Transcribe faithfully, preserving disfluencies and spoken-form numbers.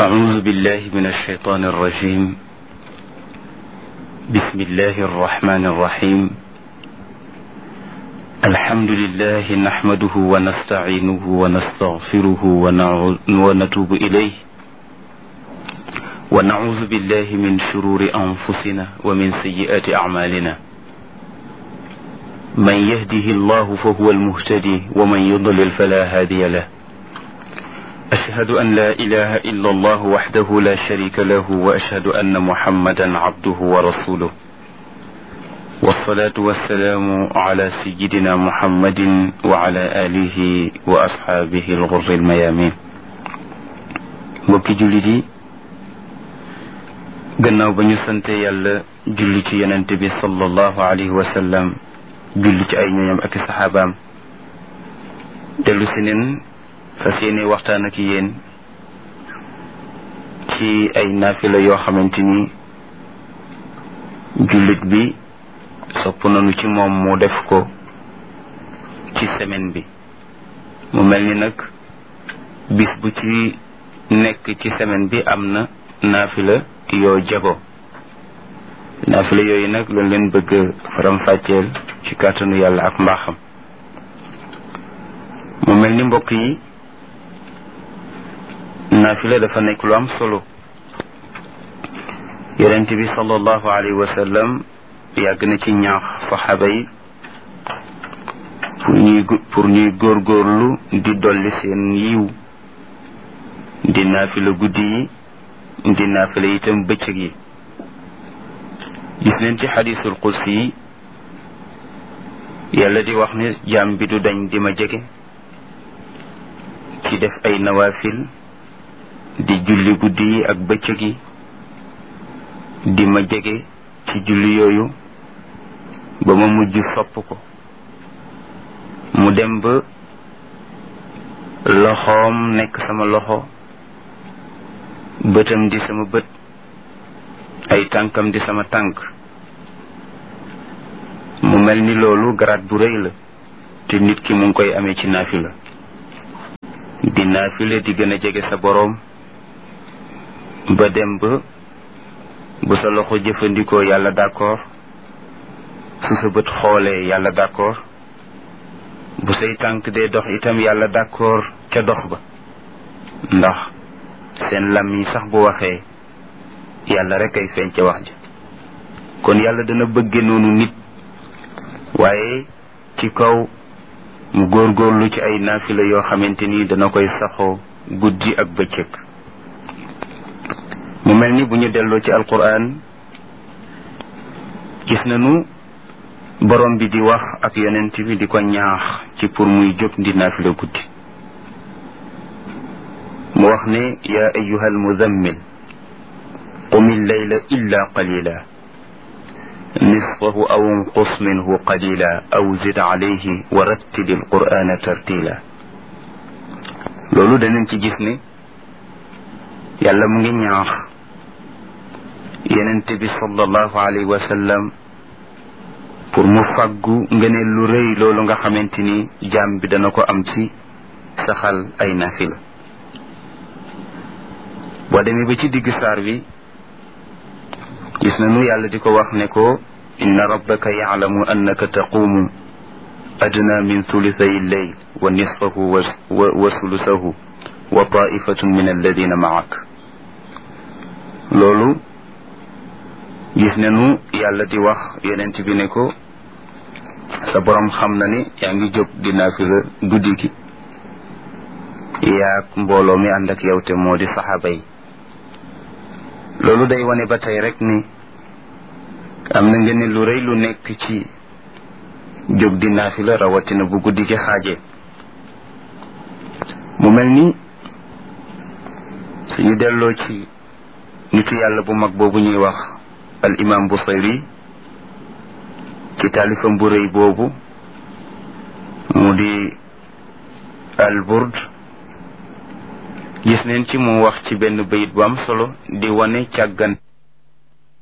أعوذ بالله من الشيطان الرجيم. بسم الله الرحمن الرحيم. الحمد لله نحمده ونستعينه ونستغفره ونتوب إليه ونعوذ بالله من شرور أنفسنا ومن سيئات أعمالنا. من يهده الله فهو المهتدي ومن يضلل فلا هادي له. أشهد أن لا إله إلا الله وحده لا شريك له وأشهد أن محمدا عبده ورسوله والصلاة والسلام على سيدنا محمد وعلى آله وأصحابه الغر الميامين. mbokki jullit yi gannaaw ba ñu sante yàlla julli ci yonent bi sallallahu alayhi wa sallam julli ci ay ñoñam ak saxaabaam dellu si neen fas yéene waxtaan ak yéen ci ay naafila yoo xamante ni jullit bi sopp nañu ci moom mu def ko ci semaine bi. mu mel ni nag bis bu ci nekk ci semaine bi am na naafila yoo jago. naafila yooyu nag lañ leen bëgg faram-fàcceel ci kàttanu yàlla ak mbaaxam. mu mel ni mbokk yi naafila dafa nekk lu am solo. yonent bi sallallahu alayhi wa sallam yàgg na ci ñaax saxaaba yi pour ñuy pour ñuy góorgóorlu di dolli seen yiw di naafila guddi yi di naafila itam bëccëg yi. gis nañ ci xadiisul qudsi yi yàlla di wax ne jaam bi du dañ di ma jege ci def ay nawaafil di julli guddi yi ak bëccëg yi di ma jege ci julli yooyu ba ma mujj sopp ko. mu dem ba loxoom nekk sama loxo, bëtam di sama bët, ay tànkam di sama tànk. mu mel ni loolu garaat bu rëy la te nit ki mu ngi koy amee ci naafila. di naafila di gën a jege sa boroom ba dem ba bu sa loxo jëfandikoo yàlla d'accord, su sa bët xoolee yàlla d'accord, bu say tànk dee dox itam yàlla d'accord ca dox ba, ndax seen lam yi sax bu waxee yàlla rek ay feeñ ca wax ja. kon yàlla dana bëgge noonu nit, waaye ci kaw mu góorgóorlu ci ay naafila yoo xamante ni dana koy saxoo guddi ak bëccëg. mu mel ni bu ñu delloo ci alquran gis nañu borom bi di wax ak yonent bi di ko ñaax ci pour muy jóg di naafila guddi. mu wax ne yaa ayyuha almuzammil qum illayla illa qalila nisfahu aw inqus minhu qalila aw zid alayhi wa rattili alqur'ana tartila. loolu danañ ci gis ne yàlla mu ngi ñaax yonent bi sallallahu alayhi wa sallam pour mu fàggu ngëneel lu rëy loolu nga xamante ni jaam bi dana ko am ci saxal ay naafila. boo demee ba ci digg saar bi gis nañu yàlla di ko wax ne ko inna rabbaka ya'lamu annaka taqumu adna min thuluthay al-layl wa nisfahu wa thuluthahu wa ta'ifatun min alladhina ma'ak. loolu gis nañu yàlla di wax yonent bi ne ko sa borom xam na ni yaa ngi jóg di naafila guddi gi yaak mbooloo mi ànd ak yow te moo di saxaaba yi. loolu day wane ba tey rek ni am na ngeen lu rëy lu nekk ci jóg di naafila rawatina bu guddi gi xaaje. mu mel ni suñu delloo ci nitu yàlla bu mag boobu ñuy wax al imam Busayri ci taalifam bu rëy boobu mu di al burd, gis neen ci mu wax ci benn bayit bu am solo di wane càggan